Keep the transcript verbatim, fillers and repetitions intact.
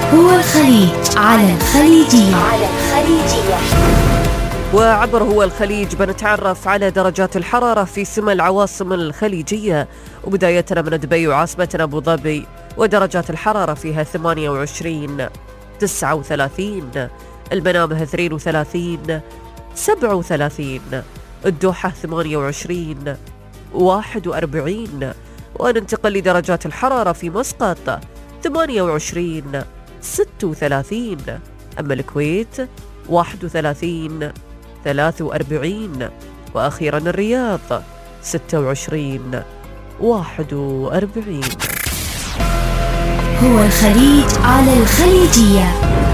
هو الخليج على الخليجية. على الخليجية. وعبر هو الخليج بنتعرف على درجات الحرارة في سما العواصم الخليجية، وبدايتنا من دبي وعاصمتنا أبو ظبي، ودرجات الحرارة فيها ثمانية وعشرين، تسعة وثلاثين، المنامة اثنين وثلاثين، سبعة وثلاثين، الدوحة ثمانية وعشرين، واحد وأربعين. وننتقل لدرجات الحرارة في مسقط ثمانية وعشرين، ستة وثلاثين، أما الكويت واحد وثلاثين، ثلاثة وأربعين، وأخيرا الرياض ستة وعشرين، واحد وأربعين. هو الخليج على الخليجية.